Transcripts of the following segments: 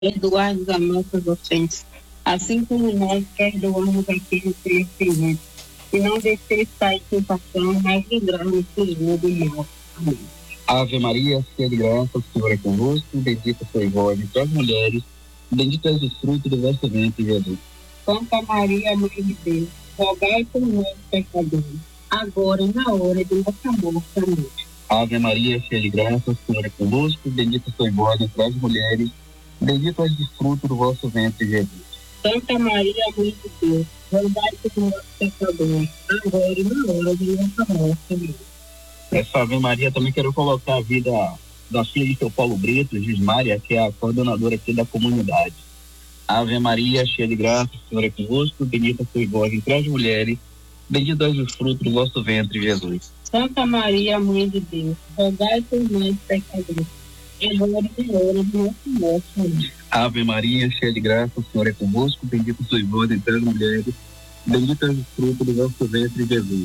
perdoai-nos as nossas ofensas, assim como nós perdoamos aqueles que nos ofendem. E não deixeis cair em tentação, mas livrai-nos do mal. Amém. Ave Maria, cheia de graça, o Senhor é convosco, bendita sois vós entre as mulheres, bendito és o fruto do vosso ventre, Jesus. Santa Maria, Mãe de Deus, rogai por nós, pecadores, agora e na hora de nossa morte. Amém. Ave Maria, cheia de graça, o Senhor é convosco, bendita sois vós entre as mulheres, bendito és o fruto do vosso ventre, Jesus. Santa Maria, Mãe de Deus, rogai por nós, pecadores, agora e na hora de nossa morte. Amém. Essa Ave Maria também quero colocar a vida da filha de seu Paulo Brito, Gismária, que é a coordenadora aqui da comunidade. Ave Maria, cheia de graça, o Senhor é convosco, bendita sois vós entre as mulheres, bendito és o fruto do vosso ventre, Jesus. Santa Maria, Mãe de Deus, rogai por nós, pecadores, agora e na hora de nossa morte. Amém. Ave Maria, cheia de graça, o Senhor é convosco, bendita sois vós entre as mulheres, bendito és o fruto do vosso ventre, Jesus.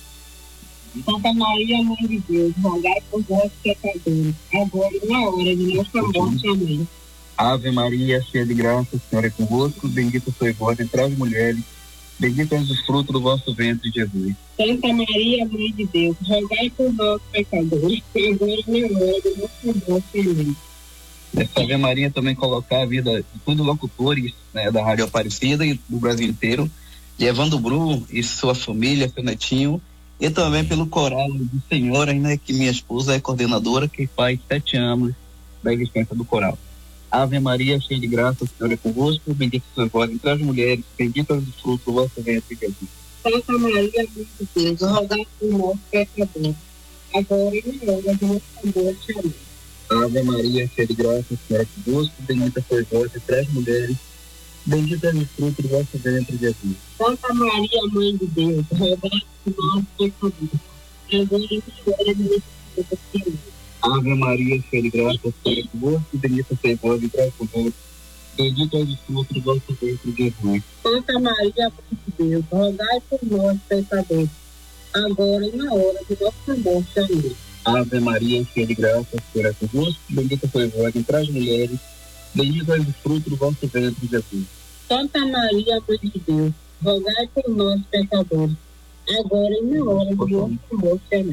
Santa Maria, Mãe de Deus, rogai por nós, pecadores, agora e na hora de nossa morte. Amém. Ave Maria, cheia de graça, o Senhor é convosco, bendita sois vós entre as mulheres, bendito és o fruto do vosso ventre, Jesus. Santa Maria, Mãe de Deus, rogai por nós, pecadores, agora e na hora de nossa morte. Amém. Essa Ave Maria também colocar a vida de todos os locutores, né, da Rádio Aparecida e do Brasil inteiro, de Evandro Bru e sua família, seu netinho, e também pelo coral do Senhor, né, que minha esposa é coordenadora, que faz 7 anos da existência do coral. Ave Maria, cheia de graça, o Senhor é convosco, bendita sois vós entre as mulheres, bendito é o fruto do vosso ventre, Jesus. Santa Maria, Mãe de Deus, rogai por nós, pecadores, agora e na hora de nossa morte. Amém. Ave Maria, cheia de graça, o Senhor é convosco, bendita sois vós entre as mulheres, bendito é o fruto do vosso ventre, Jesus. Santa Maria, Mãe de Deus, rogai por nós, pecadores, agora e na hora de nossa morte. Amém. Ave Maria, cheia de graça, o Senhor é convosco, bendita sois vós entre as mulheres, bendito é o fruto do vosso ventre, Jesus. Santa Maria, Mãe de Deus, rogai por nós, pecadores, agora e na hora de nossa morte. Amém. Ave Maria, cheia de graça, o Senhor é convosco, bendita sois vós entre as mulheres, bendito é o fruto do vosso ventre, Jesus. Santa Maria, Mãe de Deus, rogai por nós, pecadores, agora e na hora de nossa morte. Amém.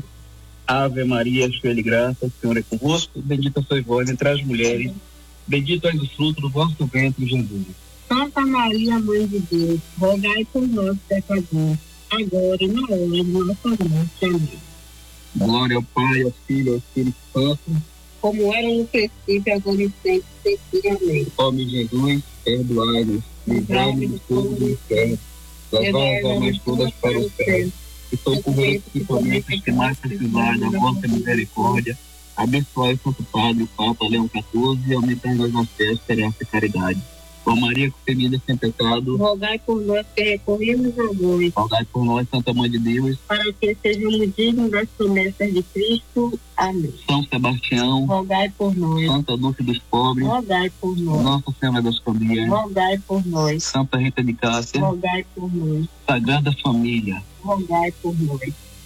Ave Maria, cheia de graça, o Senhor é convosco, bendita sois vós entre as mulheres, bendito é o fruto do vosso ventre, Jesus. Santa Maria, Mãe de Deus, rogai por nós, pecadores, agora e na hora de nossa morte. Amém. Glória ao Pai, ao Filho e ao Espírito Santo, como era no princípio, agora e sempre. Amém. Ó meu Jesus, perdoai-nos, livrai-nos de todo o inferno, levai as almas todas para o céu, e socorrei principalmente os que mais precisarem da vossa misericórdia. Abençoai o Santo Padre, o Papa Leão XIV, e aumentai nas nossas fé, esperança e caridade. Ó Maria, concebida sem pecado, rogai por nós que recorremos a vós. Rogai por nós, Santa Mãe de Deus, para que sejamos dignos das promessas de Cristo. Amém. São Sebastião, rogai por nós. Santa Dulce dos Pobres, rogai por nós. Nossa Senhora das Famílias, rogai por nós. Santa Rita de Cássia, rogai por nós. Sagrada Família, rogai por nós.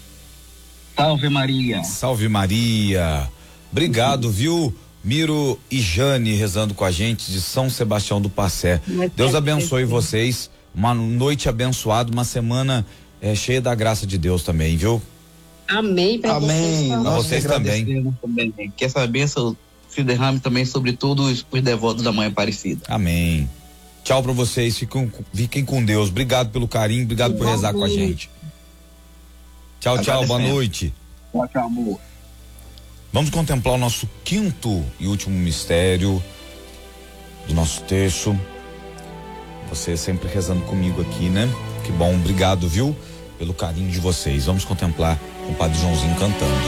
Salve Maria. Salve Maria. Obrigado, viu? Miro e Jane rezando com a gente de São Sebastião do Passé. Deus abençoe vocês, uma noite abençoada, uma semana cheia da graça de Deus também, viu? Amém. Amém. Pra vocês também. Que essa bênção se derrame também sobre todos os devotos da Mãe Aparecida. Amém. Tchau pra vocês, fiquem com Deus. Obrigado pelo carinho, obrigado por rezar com a gente. Tchau, tchau, boa noite. Tchau, tchau, amor. Vamos contemplar o nosso quinto e último mistério do nosso texto. Você sempre rezando comigo aqui, né? Que bom, obrigado, viu? Pelo carinho de vocês. Vamos contemplar com o Padre Joãozinho cantando.